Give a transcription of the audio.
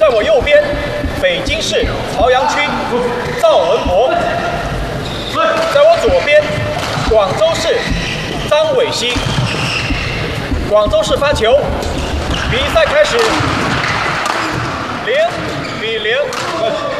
在我右边，北京市朝阳区赵文博；在我左边，广州市张伟熙。广州市发球，比赛开始，0-0。